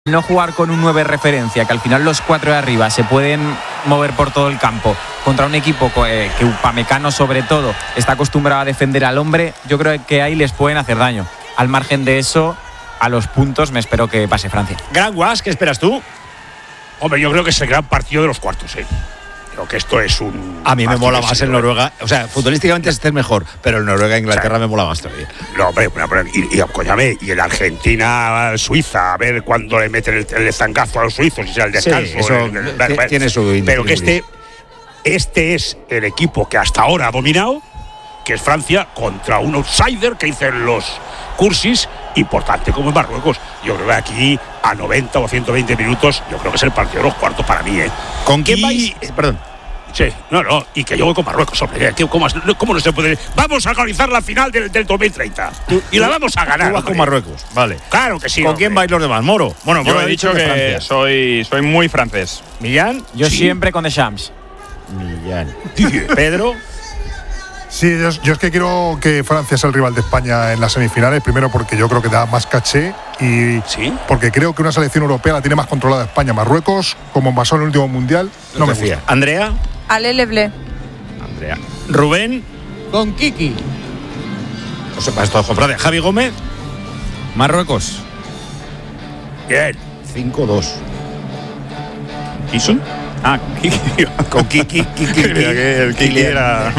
No jugar con un 9 referencia, que al final los 4 de arriba se pueden mover por todo el campo contra un equipo que Upamecano sobre todo está acostumbrado a defender al hombre, yo creo que ahí les pueden hacer daño. Al margen de eso, a los puntos me espero que pase Francia. Gran Guas, ¿qué esperas tú? Hombre, yo creo que es el gran partido de los cuartos, Creo que esto es un... A mí me mola más el Noruega. O sea, futbolísticamente este es mejor, pero el Noruega-Inglaterra me mola más todavía. No, hombre, y el Argentina-Suiza, a ver cuándo le meten el estancazo a los suizos y sea el descanso. Sí, eso tiene su... Pero que este es el equipo que hasta ahora ha dominado, que es Francia, contra un outsider que dicen los cursis, importante como en Marruecos. Yo creo que aquí, a 90 o 120 minutos, yo creo que es el partido de los cuartos para mí, ¿Con quién vais? Perdón. Sí, y que yo voy con Marruecos, hombre. ¿Cómo no se puede? Vamos a organizar la final del 2030 y la vamos a ganar. Tú vas con Marruecos, vale. Claro que sí. ¿Con quién vais los demás, Moro? Bueno, yo he dicho que soy muy francés. ¿Millán? Yo siempre con Deschamps. Millán. ¿Pedro? Sí, yo es que quiero que Francia sea el rival de España en las semifinales, primero porque yo creo que da más caché y porque creo que una selección europea la tiene más controlada España. Marruecos, como pasó en el último mundial, no me gusta. ¿Andrea? Ale Leblé. Andrea. ¿Rubén? Con Kiki. O sea, para esto comprar. ¿Javi Gómez? Marruecos. Bien. 5-2. ¿Kiki? Kiki. Con Kiki. El Kiki era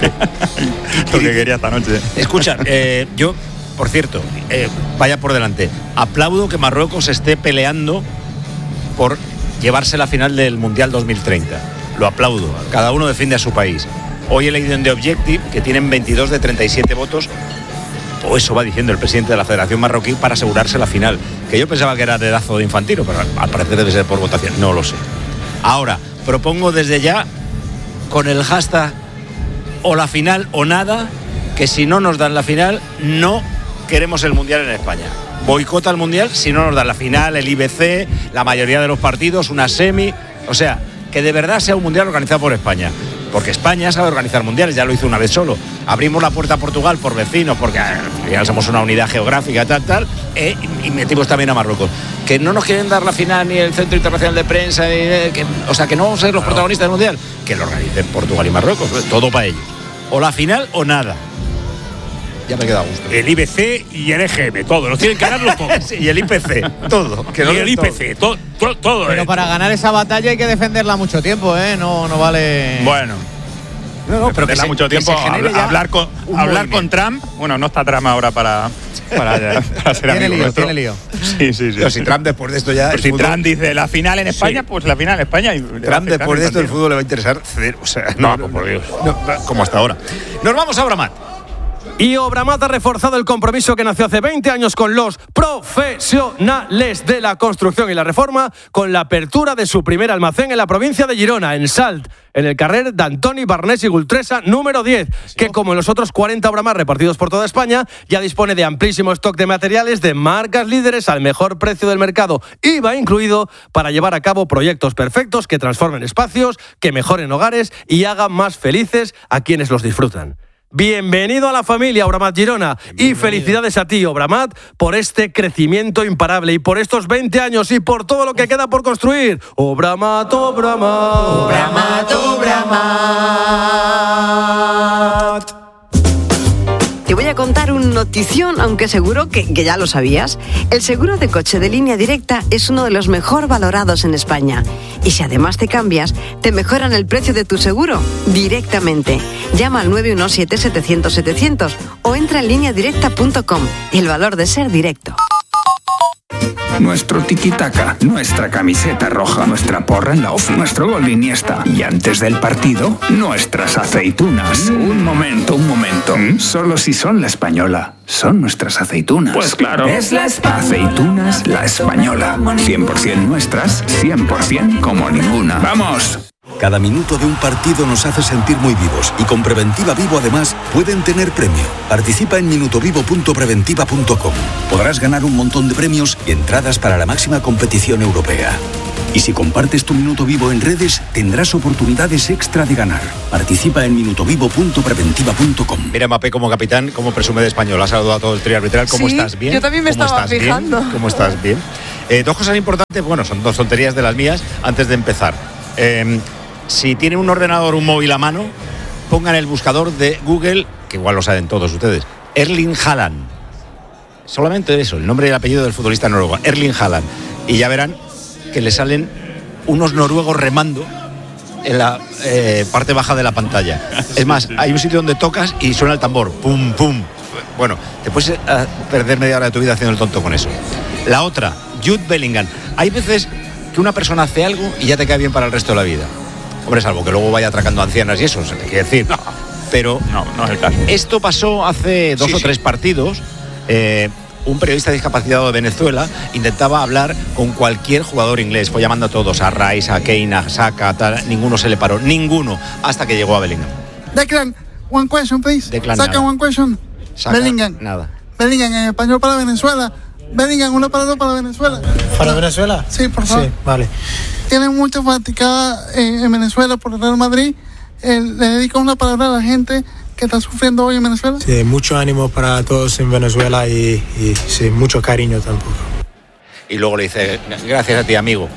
lo que quería esta noche. Escucha, yo, por cierto, vaya por delante, aplaudo que Marruecos esté peleando por llevarse la final del Mundial 2030. Lo aplaudo. Cada uno defiende a su país. Hoy he leído en The Objective que tienen 22 de 37 votos, o eso va diciendo el presidente de la Federación Marroquí, para asegurarse la final. Que yo pensaba que era dedazo de Infantino, pero al parecer debe ser por votación. No lo sé. Ahora, propongo desde ya, con el hashtag o la final o nada, que si no nos dan la final, no queremos el Mundial en España. Boicota el Mundial si no nos dan la final, el IBC, la mayoría de los partidos, una semi. O sea, que de verdad sea un Mundial organizado por España. Porque España sabe organizar mundiales, ya lo hizo una vez solo. Abrimos la puerta a Portugal por vecinos, porque ya somos una unidad geográfica, tal, y metimos también a Marruecos. Que no nos quieren dar la final ni el Centro Internacional de Prensa, o sea, que no vamos a ser los protagonistas del Mundial. Que lo organicen Portugal y Marruecos, todo para ellos. O la final o nada. Ya me queda a gusto. El IBC y el EGM, todo. Nos tienen que ganarlo todo. Sí, y el IPC, todo. Que no y el IPC, todo. Pero para ganar esa batalla hay que defenderla mucho tiempo, No vale. Bueno. No, pero que mucho tiempo hablar con Trump. Bueno, no está Trump ahora para ser amigo nuestro. Tiene lío. Sí. Pero si Trump después de esto ya... Pero si Trump dice la final en España, pues la final en España. Y Trump después de esto el fútbol le va a interesar cero. O sea, por Dios. No, como hasta ahora. Nos vamos a Obramat. Y Obramat ha reforzado el compromiso que nació hace 20 años con los profesionales de la construcción y la reforma, con la apertura de su primer almacén en la provincia de Girona, en Salt, en el carrer d'Antoni Barnés y Gultresa número 10, que como en los otros 40 Obramat repartidos por toda España, ya dispone de amplísimo stock de materiales de marcas líderes al mejor precio del mercado, IVA incluido, para llevar a cabo proyectos perfectos que transformen espacios, que mejoren hogares y hagan más felices a quienes los disfrutan. Bienvenido a la familia Obramat Girona y felicidades a ti, Obramat, por este crecimiento imparable y por estos 20 años y por todo lo que queda por construir. Obramat, Obramat. Obramat, Obramat. Te voy a contar un notición, aunque seguro que ya lo sabías. El seguro de coche de Línea Directa es uno de los mejor valorados en España. Y si además te cambias, te mejoran el precio de tu seguro directamente. Llama al 917-700-700 o entra en lineadirecta.com. El valor de ser directo. Nuestro tiki-taka, nuestra camiseta roja, nuestra porra en la off, nuestro gol de Iniesta. Y antes del partido, nuestras aceitunas. Un momento. Solo si son La Española. Son nuestras aceitunas. Pues claro. Es la Aceitunas La Española. 100% nuestras, 100% como ninguna. ¡Vamos! Cada minuto de un partido nos hace sentir muy vivos y con Preventiva Vivo además pueden tener premio. Participa en minutovivo.preventiva.com. Podrás ganar un montón de premios y entradas para la máxima competición europea. Y si compartes tu minuto vivo en redes, tendrás oportunidades extra de ganar. Participa en minutovivo.preventiva.com. Mira Mbappé como capitán, como presume de español. Ha saludado a todo el trío arbitral. ¿Cómo estás? ¿Bien? Yo también me estaba fijando. ¿Cómo estás? ¿Bien? Dos cosas importantes, bueno, son dos tonterías de las mías antes de empezar. Si tienen un ordenador, un móvil a mano, pongan el buscador de Google, que igual lo saben todos ustedes, Erling Haaland. Solamente eso, el nombre y el apellido del futbolista noruego, Erling Haaland. Y ya verán que le salen unos noruegos remando en la parte baja de la pantalla. Es más, hay un sitio donde tocas y suena el tambor, pum, pum. Bueno, te puedes perder media hora de tu vida haciendo el tonto con eso. La otra, Jude Bellingham. Hay veces que una persona hace algo y ya te cae bien para el resto de la vida. Hombre, salvo que luego vaya atracando ancianas y eso, se te quiere decir. No, pero no es el caso. Esto pasó hace dos o tres partidos. Un periodista discapacitado de Venezuela intentaba hablar con cualquier jugador inglés. Fue llamando a todos, a Rice, a Kane, a Saka, tal. Ninguno se le paró, ninguno, hasta que llegó a Bellingham. Declan, one question, please. Declan, Saka, nada. one question. Saka, Bellingham. Nada. Bellingham, en español para Venezuela. Bellingham, una palabra para Venezuela. ¿Para Venezuela? Sí, por favor. Sí, vale. Tienen mucha fanaticada en Venezuela por el Real Madrid. Le dedico una palabra a la gente que está sufriendo hoy en Venezuela. Sí, mucho ánimo para todos en Venezuela y sí, mucho cariño tampoco. Y luego le dice, gracias a ti, amigo.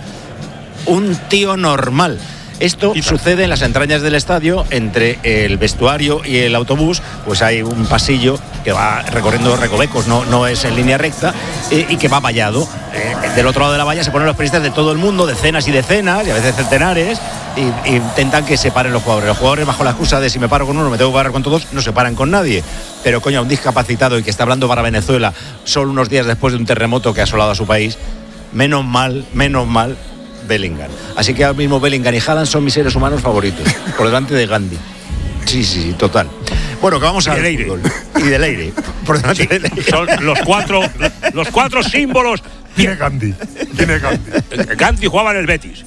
Un tío normal. Esto sucede en las entrañas del estadio, entre el vestuario y el autobús, pues hay un pasillo que va recorriendo recovecos, no es en línea recta, y que va vallado. Del otro lado de la valla se ponen los periodistas de todo el mundo, decenas y decenas, y a veces centenares, y intentan que se paren los jugadores. Los jugadores, bajo la excusa de si me paro con uno, me tengo que parar con todos, no se paran con nadie. Pero coño, un discapacitado y que está hablando para Venezuela solo unos días después de un terremoto que ha asolado a su país, menos mal Bellingham. Así que ahora mismo Bellingham y Haaland son mis seres humanos favoritos, por delante de Gandhi. Sí, total. Bueno, que vamos a fútbol. Y del aire. Por delante del aire. Son los cuatro símbolos. ¿Quién es Gandhi? Gandhi jugaba en el Betis.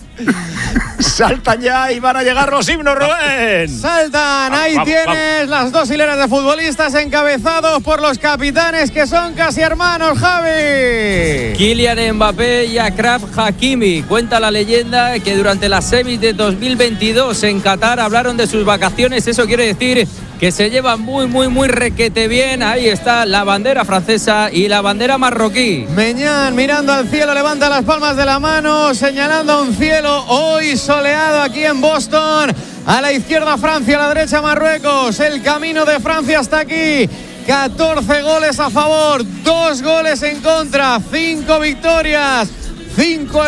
Saltan ya y van a llegar los himnos, Rubén. Saltan, ahí tienes las dos hileras de futbolistas encabezados por los capitanes que son casi hermanos, Javi. Kylian Mbappé y Achraf Hakimi. Cuenta la leyenda que durante las semis de 2022 en Qatar hablaron de sus vacaciones. Eso quiere decir que se llevan muy requete bien. Ahí está la bandera francesa y la bandera marroquí. Meñán mirando al cielo, levanta las palmas de la mano, señalando un cielo hoy soleado aquí en Boston. A la izquierda Francia, a la derecha Marruecos. El camino de Francia hasta aquí. 14 goles a favor, 2 goles en contra, 5 victorias, 0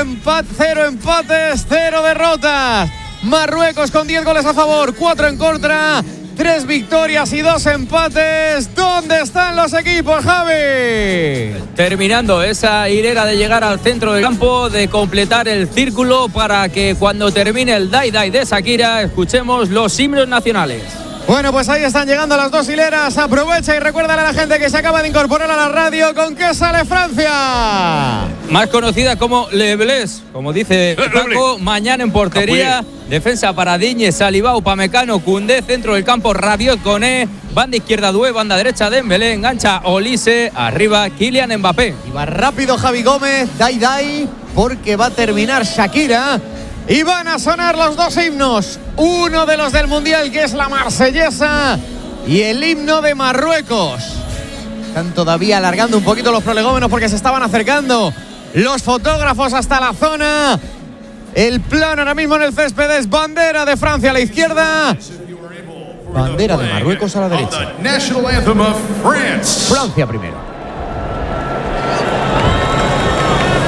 empates, 0 derrotas. Marruecos con 10 goles a favor, 4 en contra, 3 victorias y 2 empates. ¿Dónde están los equipos, Javi? Terminando esa hilera de llegar al centro del campo, de completar el círculo para que cuando termine el Dai Dai de Shakira escuchemos los himnos nacionales. Bueno, pues ahí están llegando las dos hileras. Aprovecha y recuérdale a la gente que se acaba de incorporar a la radio con qué sale Francia. Más conocida como Le Blés, como dice Paco. Mañana en portería, Capulé. Defensa para Digne, Salibao, Upamecano, Koundé. Centro del campo, Rabiot, Koné. Banda izquierda, Doué. Banda derecha, Dembélé. Engancha Olise. Arriba, Kylian Mbappé. Y va rápido Javi Gómez, Dai, porque va a terminar Shakira. Y van a sonar los dos himnos. Uno de los del Mundial, que es la marsellesa, y el himno de Marruecos. Están todavía alargando un poquito los prolegómenos porque se estaban acercando los fotógrafos hasta la zona. El plano ahora mismo en el césped es bandera de Francia a la izquierda, bandera de Marruecos a la derecha. Francia primero.